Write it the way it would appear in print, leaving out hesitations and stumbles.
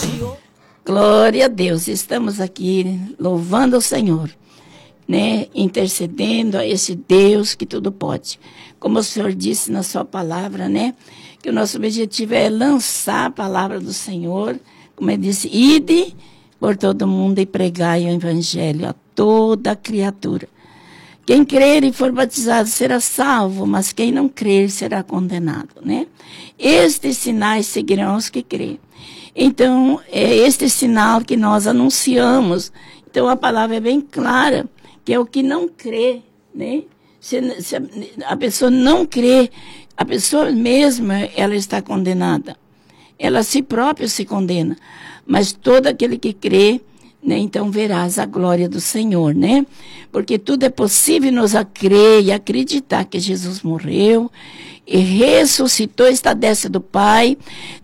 Glória a Deus, estamos aqui louvando o Senhor, né? Intercedendo a esse Deus que tudo pode. Como o Senhor disse na sua palavra, né? Que o nosso objetivo é lançar a palavra do Senhor, como ele disse, ide por todo mundo e pregai o evangelho a toda criatura. Quem crer e for batizado será salvo, mas quem não crer será condenado, né? Estes sinais seguirão os que crêem. Então, é este sinal que nós anunciamos. Então, a palavra é bem clara, que é o que não crê, né? Se a pessoa não crê, a pessoa mesma, ela está condenada. Ela si própria se condena. Mas todo aquele que crê, né, então verás a glória do Senhor, né? Porque tudo é possível nos a crer e acreditar que Jesus morreu e ressuscitou, está à destra do Pai,